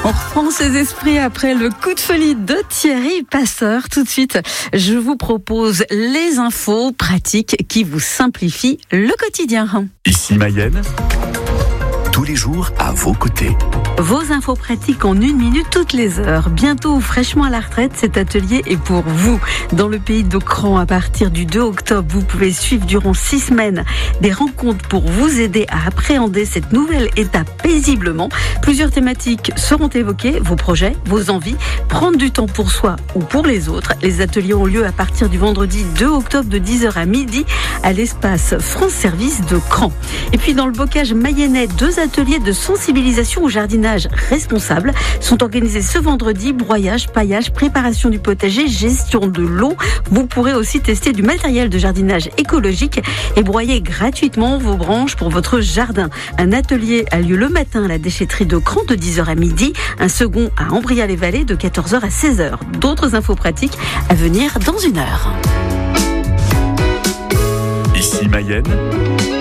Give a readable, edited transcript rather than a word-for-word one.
On reprend ses esprits après le coup de folie de Thierry Passeur. Tout de suite, je vous propose les infos pratiques qui vous simplifient le quotidien. Ici Mayenne, tous les jours à vos côtés. Vos infos pratiques en 1 minute toutes les heures. Bientôt ou fraîchement à la retraite, cet atelier est pour vous. Dans le pays de Cran, à partir du 2 octobre, vous pouvez suivre durant 6 semaines des rencontres pour vous aider à appréhender cette nouvelle étape paisiblement. Plusieurs thématiques seront évoquées, vos projets, vos envies, prendre du temps pour soi ou pour les autres. Les ateliers ont lieu à partir du vendredi 2 octobre de 10h à midi à l'espace France Service de Cran. Et puis dans le bocage mayennais, 2 ateliers de sensibilisation au jardinage responsable sont organisés ce vendredi. Broyage, paillage, préparation du potager, gestion de l'eau. Vous pourrez aussi tester du matériel de jardinage écologique et broyer gratuitement vos branches pour votre jardin. Un atelier a lieu le matin à la déchetterie de Cran de 10h à midi. Un second à Ambriat-les-Vallées de 14h à 16h. D'autres infos pratiques à venir dans 1 heure. Ici Mayenne,